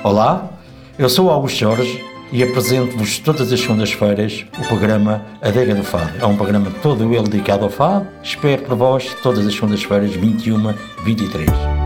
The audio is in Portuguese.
Olá, eu sou Augusto Jorge e apresento-vos todas as segundas-feiras o programa Adega do Fado. É um programa todo ele dedicado ao fado. Espero por vós todas as segundas-feiras, 21, 23.